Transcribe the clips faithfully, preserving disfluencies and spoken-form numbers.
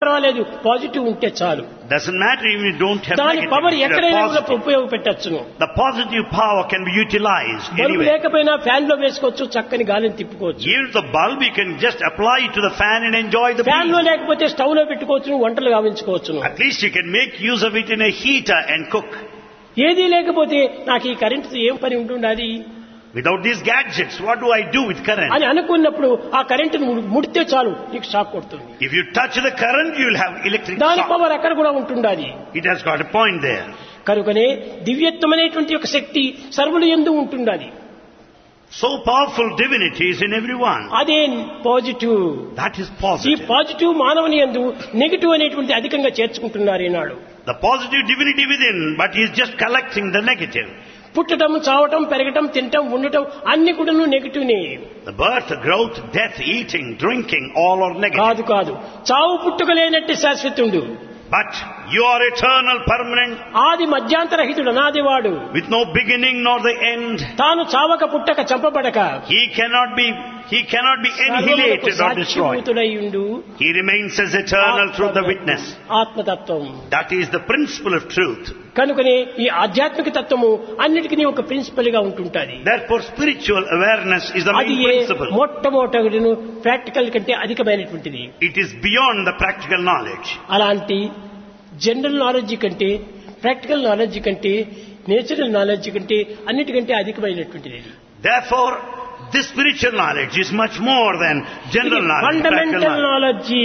పర్వాలేదు, పాజిటివ్ ఉంటే చాలు. Doesn't matter if you don't have దాని negative. పవర్ You have ఎక్కడైనా positive. ఉపయోగపెట్టచ్చును. The positive power can be utilized bulb anywhere. లేకపోయినా fan లో వేసుకోవచ్చు, చక్కని గాలిని తిప్పుకోవచ్చు. Even the bulb, you can just apply it to the fan and enjoy the fan లో breeze. లేకపోతే stove లో పెట్టుకోవచ్చు, వంటలు గావించుకోవచ్చు. At least you can make use of it in a heater and cook. ఏదీ లేకపోతే నాకు ఈ కరెంటు ఏం పని ఉంటుండాలి Without these gadgets, what do I do with current? అని అనుకున్నప్పుడు ఆ కరెంటును ముడితే చాలు, నీకు షాక్ కొడుతుంది. If you touch the current, you will have electric దాని shock. పవర్ అక్కడ కూడా ఉంటుండాలి. It has got a point there. కనుకనే దివ్యత్వమైనటువంటి ఒక శక్తి సర్వులు యందు ఉంటుండాలి. So powerful divinity is in everyone. అదే పాజిటివ్. That is ఈ positive. పాజిటివ్ మానవుని యందు నెగటివ్ అనేటువంటి అధికంగా చేర్చుకుంటున్నారు ఈనాడు. The positive divinity within, but he is just collecting the negative. పుట్టడం, చావటం, పెరగటం, తినటం, ఉండటం అన్ని కూడాను నెగటివ్నే. The birth, growth, death, eating, drinking, all are negative. కాదు కాదు, చావు పుట్టుక లేనట్టు శాశ్వతుండు. But you are eternal, permanent, ఆది మధ్యాంతరహితుడు, అనాదివాడు. with no beginning nor the end. తాను చావక పుట్టక చంపబడక He cannot be, he cannot be annihilated or destroyed. సాక్షిభూతుడైయుండు. He remains as eternal through the witness. ఆత్మతత్వం. That is the principle of truth. కనుకనే ఈ ఆధ్యాత్మిక తత్వము అన్నిటికీ ఒక ప్రిన్సిపల్ గా ఉంటుంటది. Therefore spiritual awareness is the అది main principle. మొట్టమొదటిను ప్రాక్టికల్ కంటే అధికమైనటువంటిది. It is beyond the practical knowledge. అలాంటి జనరల్ నాలెడ్జ్ కంటే, ప్రాక్టికల్ నాలెడ్జ్ కంటే, నేచురల్ నాలెడ్జ్ కంటే అన్నిటికంటే అధికమైనటువంటిది. Therefore, this spiritual knowledge is much more than general knowledge. practical fundamental knowledge. Knowledge.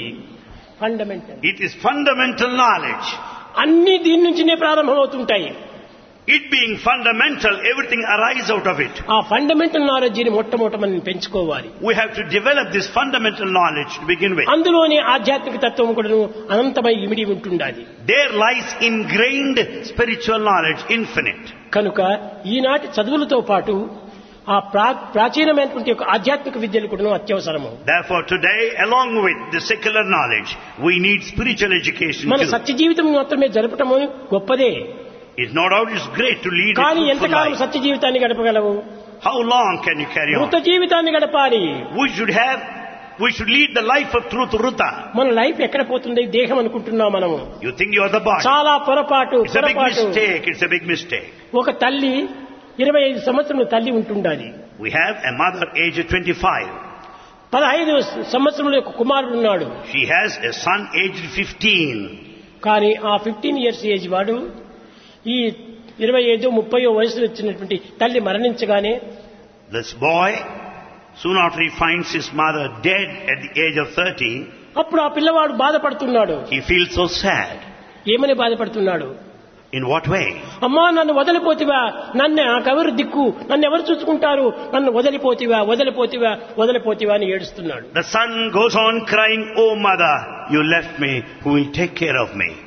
Fundamental It is fundamental knowledge. అన్ని దీని నుంచినే ప్రారంభమవుతుంటాయి. It being fundamental, everything arises out of it. ఆ fundamental నాలెడ్జిని మొట్టమొదట మనం పెంచుకోవాలి. We have to develop this fundamental knowledge to begin with. అందులోనే ఆధ్యాత్మిక తత్వం కూడా అనంతమై ఇమిడి ఉంటుండాలి. There lies ingrained spiritual knowledge, infinite. కనుక ఈనాటి చదువులతో పాటు ఆ ప్రాచీనమైనటువంటి ఒక ఆధ్యాత్మిక విద్యలు కూడా అత్యవసరము. Therefore today, along with the secular knowledge, we need spiritual education మన too. సత్య జీవితం మాత్రమే జరపటము గొప్పదే. It's no doubt it's great to lead a కానీ fruitful ఎంతకాలం life. సత్య జీవితాన్ని గడపగలవు? How long can you carry మృత on? జీవితాన్ని గడపాలి. We should have, we should lead the life of truth, Ruta. మన లైఫ్ ఎక్కడ పోతుంది? దేహం అనుకుంటున్నాం మనము. You think you are the body. చాలా పొరపాటు. It's a big పొరపాటు. mistake. It's a big mistake. ఒక తల్లి ఇరవై ఐదు సంవత్సరముల తల్లి ఉంటుండాలి. We have a mother aged twenty-five. పదహైదు సంవత్సరముల యొక్క కుమారుడు ఉన్నాడు. She has a son aged fifteen. కానీ ఆ ఫిఫ్టీన్ ఇయర్స్ ఏజ్ వాడు ఈ ఇరవై ఐదు ముప్పయో వయసులో వచ్చినటువంటి తల్లి మరణించగానే This boy, soon after he finds his mother dead at the age of thirty, అప్పుడు ఆ పిల్లవాడు బాధపడుతున్నాడు. he feels so sad. ఏమని బాధపడుతున్నాడు? In what way? అమ్మా నన్ను వదిలిపోతివా, నన్ను నాకెవరు దిక్కు, నన్ను ఎవరు చూసుకుంటారు, నన్ను వదిలిపోతివా వదిలిపోతివా వదిలిపోతివా అని ఏడుస్తున్నాడు. The son goes on crying, "Oh mother, you left me, who will take care of me?"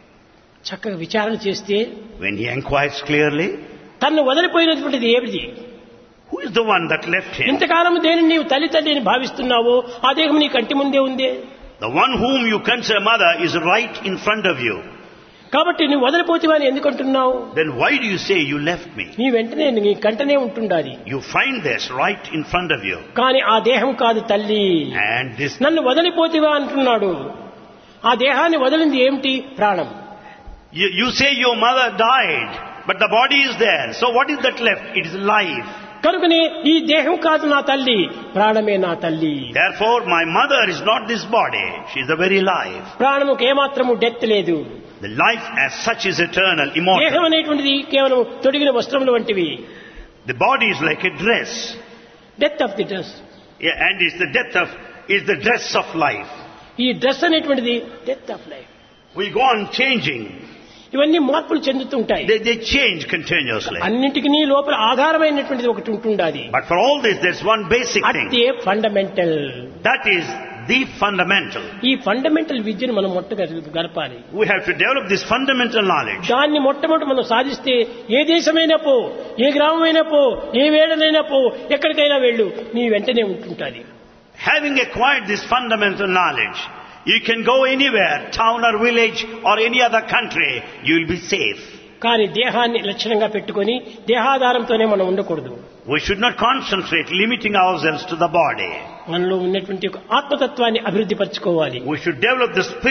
చక్కగా విచారణ చేస్తే When he inquires clearly, తన్ను వదిలిపోయినటువంటిది ఏమిటి? who is the one that left him? ఇంతకాలం దేనిని నీవు తల్లి తల్లి అని భావిస్తున్నావో ఆ దేహం నీ కంటి ముందే ఉందే. The one whom you consider mother is right in front of you. కాబట్టి నువ్వు వదిలిపోతివా అని ఎందుకు అంటున్నావు? Then why do you say you left me? నీ వెంటనే నీ కంటనే ఉంటుండాలి. You find this right in front of you. కానీ ఆ దేహం కాదు తల్లి. And this, నన్ను వదిలిపోతివా అంటున్నాడు. ఆ దేహాన్ని వదిలింది ఏమిటి? ప్రాణం. you, you say your mother died, but the body is there. So what is that left? It is life. కనుకనే ఈ దేహం కాదు నా తల్లి, ప్రాణమే నా తల్లి. Therefore my mother is not this body. She is the very life. ప్రాణముకు ఏమాత్రము డెత్ లేదు. The life as such is eternal, immortal. దేహం అనేటువంటిది కేవలం తొడిగిన వస్త్రములు వంటివి. The body is like a dress. Death of the dress. Yeah, and it's the death of, is the dress of life. ఈ dress అనేటువంటిది death of life. We go on changing. ఇవన్నీ మార్పులు చెందుతుంటాయి. They, they change continuously. అన్నింటికి లోపల ఆధారమైనటువంటిది ఒకటి ఉంటుండాలి. But for all this, there's one basic thing. అదే fundamental. That is the fundamental. ఈ ఫండమెంటల్ విద్యను మనం మొట్టగా గడపాలి. We have to develop this fundamental knowledge. దాన్ని మొట్టమొదటి మనం సాధిస్తే ఏ దేశమైనా పో, ఏ గ్రామమైనా పో, ఏ వేడనైనా పో, ఎక్కడికైనా వెళ్ళు, నీ వెంటనే ఉంటుంటాది. Having acquired this fundamental knowledge, you can go anywhere, town or village or any other country, you will be safe. కానీ దేహాన్ని లక్షణంగా పెట్టుకొని దేహాధారంతోనే మనం ఉండకూడదు. We should not concentrate limiting ourselves to the body. మనలో ఉన్నటువంటి ఒక ఆత్మతత్వాన్ని అభివృద్ధి పరచుకోవాలి. We should develop the spirit